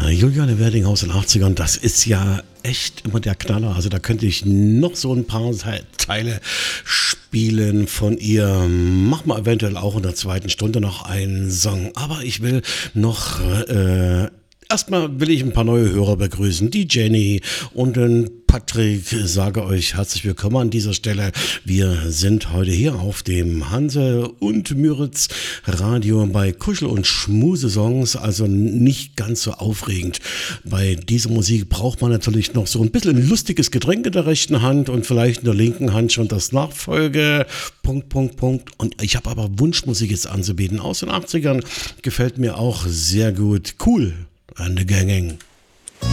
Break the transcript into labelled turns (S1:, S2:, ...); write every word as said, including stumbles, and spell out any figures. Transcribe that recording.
S1: Juliane Werding aus den achtzigern, das ist ja echt immer der Knaller. Also da könnte ich noch so ein paar Teile spielen von ihr. Mach mal eventuell auch in der zweiten Stunde noch einen Song. Aber ich will noch... Äh, Erstmal will ich ein paar neue Hörer begrüßen, die Jenny und den Patrick. Sage euch herzlich willkommen an dieser Stelle. Wir sind heute hier auf dem Hanse und Müritz Radio bei Kuschel- und Schmusesongs, also nicht ganz so aufregend. Bei dieser Musik braucht man natürlich noch so ein bisschen ein lustiges Getränk in der rechten Hand und vielleicht in der linken Hand schon das Nachfolge. Punkt, Punkt, Punkt. Und ich habe aber Wunschmusik jetzt anzubieten. Aus den achtzigern gefällt mir auch sehr gut. Cool. And the Ganging.